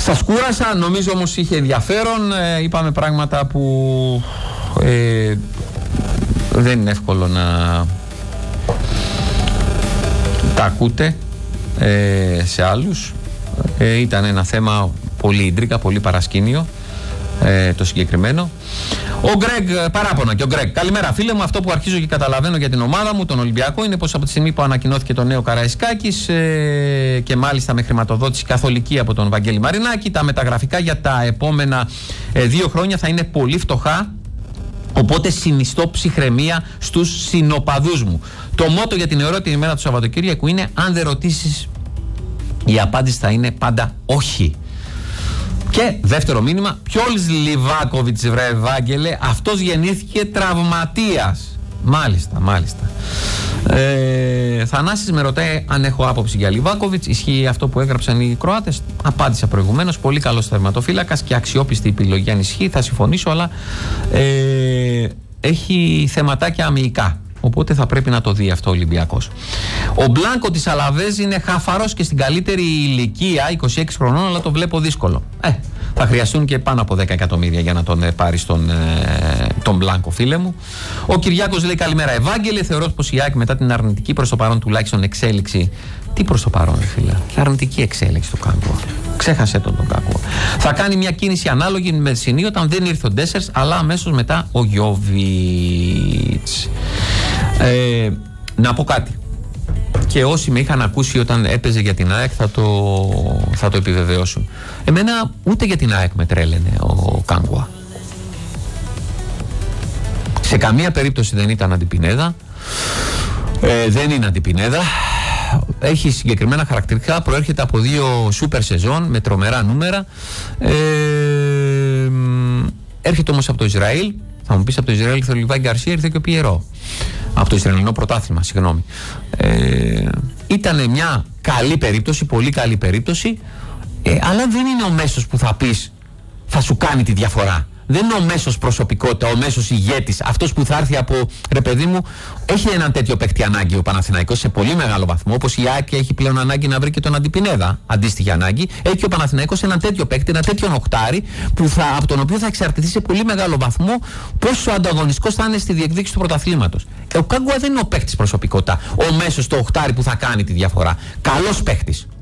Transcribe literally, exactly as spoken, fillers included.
Σας κούρασα, νομίζω όμως είχε ενδιαφέρον. Ε, είπαμε πράγματα που ε, δεν είναι εύκολο να τα ακούτε ε, σε άλλους. Ε, ήταν ένα θέμα πολύ ίντρικα, πολύ παρασκήνιο ε, το συγκεκριμένο. Ο Γκρέγκ, παράπονα και ο Γκρέγκ. Καλημέρα φίλε μου, αυτό που αρχίζω και καταλαβαίνω για την ομάδα μου, τον Ολυμπιακό, είναι πως από τη στιγμή που ανακοινώθηκε το νέο Καραϊσκάκης ε, και μάλιστα με χρηματοδότηση καθολική από τον Βαγγέλη Μαρινάκη, τα μεταγραφικά για τα επόμενα ε, δύο χρόνια θα είναι πολύ φτωχά. Οπότε συνιστώ ψυχραιμία στους συνοπαδούς μου. Το μότο για την ερώτηση ημέρα του Σαββατοκύριακου είναι: αν δεν ρωτήσεις, η απάντηση θα είναι πάντα όχι. Και δεύτερο μήνυμα: ποιος Λιβάκοβιτς, βρε Ευάγγελε, αυτός γεννήθηκε τραυματίας. Μάλιστα, μάλιστα. Ε, Θανάσης με ρωτάει αν έχω άποψη για Λιβάκοβιτς. Ισχύει αυτό που έγραψαν οι Κροάτες? Απάντησα προηγουμένως. Πολύ καλός τερματοφύλακας και αξιόπιστη επιλογή αν ισχύει. Θα συμφωνήσω, αλλά ε, έχει θεματάκια αμυϊκά. Οπότε θα πρέπει να το δει αυτό ο Ολυμπιακός. Ο Μπλάνκο της Αλαβέζ είναι χαφαρός και στην καλύτερη ηλικία, είκοσι έξι χρονών, αλλά το βλέπω δύσκολο. Ε, θα χρειαστούν και πάνω από δέκα εκατομμύρια για να τον ε, πάρει τον, ε, τον Μπλάνκο, φίλε μου. Ο Κυριάκος λέει: καλημέρα, Ευάγγελε. Θεωρώ πως η ΑΕΚ μετά την αρνητική προς το παρόν τουλάχιστον εξέλιξη. Τι προς το παρόν, φίλε? Αρνητική εξέλιξη του Κάγκο. Ξέχασε τον τον Κάγκο. Θα κάνει μια κίνηση ανάλογη με Μεσσηνή όταν δεν ήρθε ο Ντέσσερς, αλλά αμέσως μετά ο Γιόβιτς. Ε, να πω κάτι. Και όσοι με είχαν ακούσει όταν έπαιζε για την ΑΕΚ θα το, θα το επιβεβαιώσουν. Εμένα ούτε για την ΑΕΚ με τρέλαινε ο Κάγκουα. Σε καμία περίπτωση δεν ήταν αντιπινέδα. Ε, δεν είναι αντιπινέδα. Έχει συγκεκριμένα χαρακτηριστικά. Προέρχεται από δύο σούπερ σεζόν με τρομερά νούμερα. Ε, έρχεται όμως από το Ισραήλ. Θα μου πεις, από το Ισραήλ ήρθε ο Λιβάη Γκαρσία, ήρθε και ο Πιερό. Από το Ισραηλινό πρωτάθλημα, συγγνώμη. Ε, ήταν μια καλή περίπτωση, πολύ καλή περίπτωση, ε, αλλά δεν είναι ο μέσος που θα πεις θα σου κάνει τη διαφορά. Δεν είναι ο μέσος προσωπικότητα, ο μέσος ηγέτης, αυτός που θα έρθει από, ρε παιδί μου, έχει έναν τέτοιο παίκτη ανάγκη ο Παναθηναϊκός σε πολύ μεγάλο βαθμό, όπως η ΑΕΚ έχει πλέον ανάγκη να βρει και τον Αντιπινέδα, αντίστοιχη ανάγκη. Έχει και ο Παναθηναϊκός έναν τέτοιο παίκτη, ένα τέτοιο οχτάρι, που θα, από τον οποίο θα εξαρτηθεί σε πολύ μεγάλο βαθμό πόσο ανταγωνιστικός θα είναι στη διεκδίκηση του πρωταθλήματος. Ε, ο Κάγκουα δεν είναι ο παίκτης προσωπικότητα, ο μέσος, το οχτάρι που θα κάνει τη διαφορά. Καλός παίκτης.